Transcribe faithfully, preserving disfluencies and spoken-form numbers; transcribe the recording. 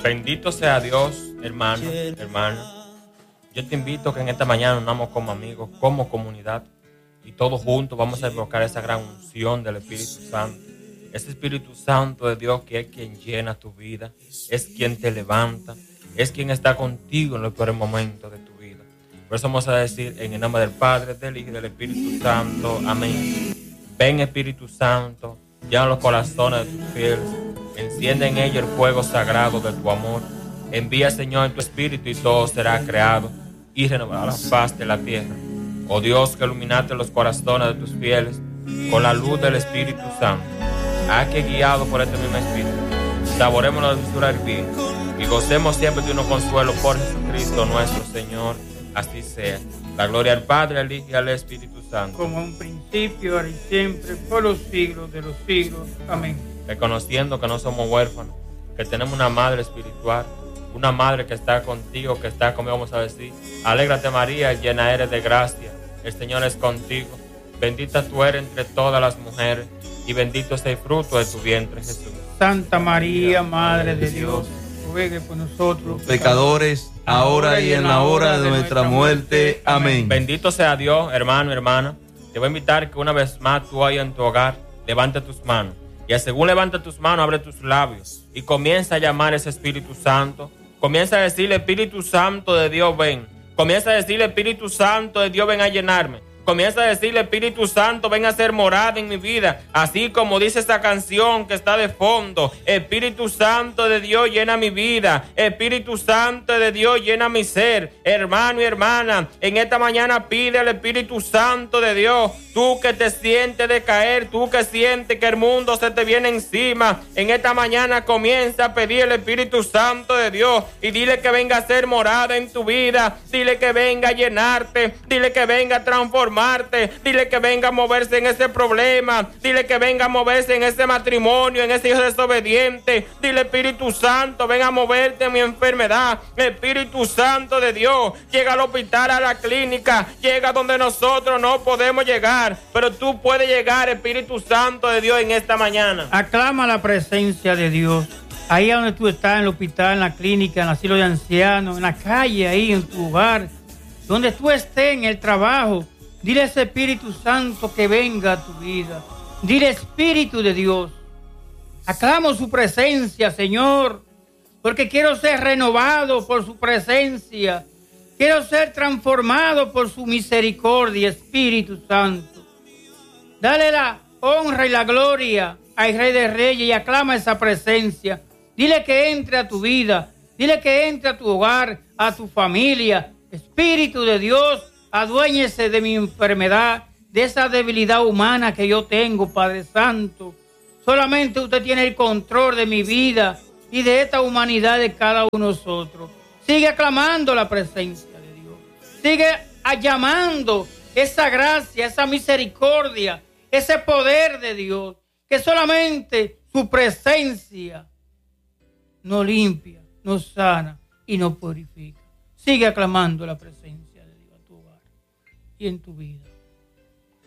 Bendito sea Dios, hermano, hermana. Yo te invito a que en esta mañana nos unamos como amigos, como comunidad, y todos juntos vamos a invocar esa gran unción del Espíritu Santo. Ese Espíritu Santo de Dios que es quien llena tu vida, es quien te levanta, es quien está contigo en los peores momentos de tu vida. Por eso vamos a decir en el nombre del Padre, del Hijo y del Espíritu Santo. Amén. Ven, Espíritu Santo, llena los corazones de tus fieles, enciende en ellos el fuego sagrado de tu amor. Envía, Señor, tu Espíritu y todo será creado y renovará la paz de la tierra. Oh Dios, que iluminaste los corazones de tus fieles con la luz del Espíritu Santo. Haz que, guiado por este mismo Espíritu, saboremos la dulzura del vino y gocemos siempre de unos consuelos por Jesucristo nuestro Señor. Así sea. La gloria al Padre, al Hijo y al Espíritu Santo. Como en un principio, ahora y siempre, por los siglos de los siglos. Amén. Reconociendo que no somos huérfanos, que tenemos una madre espiritual, una madre que está contigo, que está conmigo, vamos a decir. Alégrate, María, llena eres de gracia. El Señor es contigo. Bendita tú eres entre todas las mujeres y bendito es el fruto de tu vientre, Jesús. Santa María, Madre de Dios, ruegue por nosotros pecadores, ahora y en la hora de nuestra muerte. Amén. Bendito sea Dios, hermano, hermana. Te voy a invitar que una vez más tú ahí en tu hogar, levante tus manos. Y según levanta tus manos, abre tus labios y comienza a llamar a ese Espíritu Santo. Comienza a decirle: Espíritu Santo de Dios, ven. Comienza a decirle: Espíritu Santo de Dios, ven a llenarme. Comienza a decirle: Espíritu Santo, ven a ser morada en mi vida. Así como dice esta canción que está de fondo: Espíritu Santo de Dios, llena mi vida. Espíritu Santo de Dios, llena mi ser. Hermano y hermana, en esta mañana pide al Espíritu Santo de Dios. Tú que te sientes de caer, tú que sientes que el mundo se te viene encima, en esta mañana comienza a pedir al Espíritu Santo de Dios y dile que venga a ser morada en tu vida. Dile que venga a llenarte. Dile que venga a transformarte. Dile que venga a moverse en ese problema. Dile que venga a moverse en ese matrimonio, en ese hijo desobediente. Dile: Espíritu Santo, ven a moverte en mi enfermedad. Espíritu Santo de Dios, llega al hospital, a la clínica, llega donde nosotros no podemos llegar, pero tú puedes llegar, Espíritu Santo de Dios, en esta mañana. Aclama la presencia de Dios. Ahí donde tú estás, en el hospital, en la clínica, en el asilo de ancianos, en la calle, ahí en tu hogar, donde tú estés, en el trabajo, dile a ese Espíritu Santo que venga a tu vida. Dile: Espíritu de Dios, aclamo su presencia, Señor, porque quiero ser renovado por su presencia. Quiero ser transformado por su misericordia, Espíritu Santo. Dale la honra y la gloria al Rey de Reyes y aclama esa presencia. Dile que entre a tu vida. Dile que entre a tu hogar, a tu familia. Espíritu de Dios, aduéñese de mi enfermedad, de esa debilidad humana que yo tengo, Padre Santo. Solamente usted tiene el control de mi vida y de esta humanidad de cada uno de nosotros. Sigue aclamando la presencia de Dios. Sigue llamando esa gracia, esa misericordia, ese poder de Dios, que solamente su presencia nos limpia, nos sana y nos purifica. Sigue aclamando la presencia de Dios a tu hogar y en tu vida.